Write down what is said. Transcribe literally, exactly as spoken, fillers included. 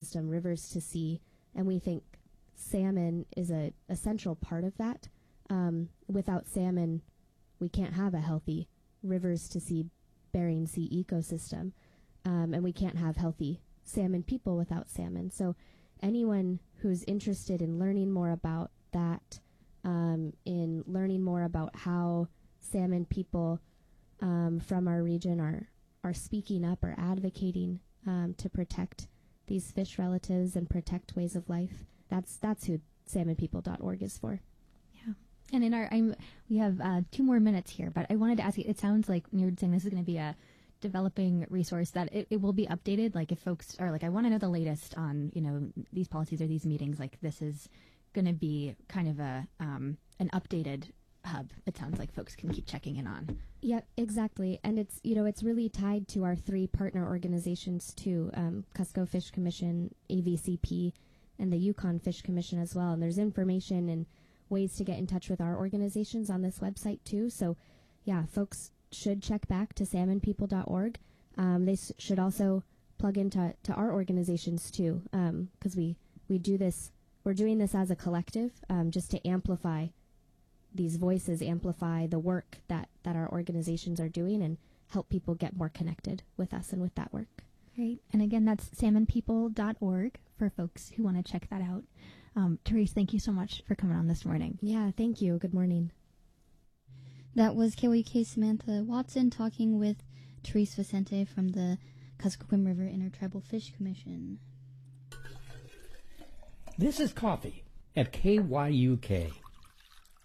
ecosystem, rivers to sea, and we think salmon is a essential part of that. Um, without salmon, we can't have a healthy rivers to sea, Bering Sea ecosystem, um, and we can't have healthy salmon people without salmon. So anyone who's interested in learning more about that, um, in learning more about how salmon people um, from our region are, are speaking up or advocating um, to protect these fish relatives and protect ways of life, that's that's who salmon people dot org is for. Yeah. And in our, I'm, we have uh, two more minutes here, but I wanted to ask you, it sounds like you're saying this is going to be a developing resource that it, it will be updated. Like if folks are like, I want to know the latest on, you know, these policies or these meetings, like this is going to be kind of a, um, an updated hub. It sounds like folks can keep checking in on. Yep, exactly. And it's, you know, it's really tied to our three partner organizations too, um, Cusco Fish Commission, A V C P, and the Yukon Fish Commission as well. And there's information and ways to get in touch with our organizations on this website too. So yeah, folks should check back to salmon people dot org. Um, they s- should also plug into to our organizations too, because um, we, we do this, we're doing this as a collective um, just to amplify these voices, amplify the work that, that our organizations are doing and help people get more connected with us and with that work. Great. And again, that's salmon people dot org for folks who want to check that out. Um, Therese, thank you so much for coming on this morning. Yeah, thank you. Good morning. That was K O E K Samantha Watson talking with Therese Vicente from the Kuskokwim River Intertribal Fish Commission. This is Coffee at K Y U K.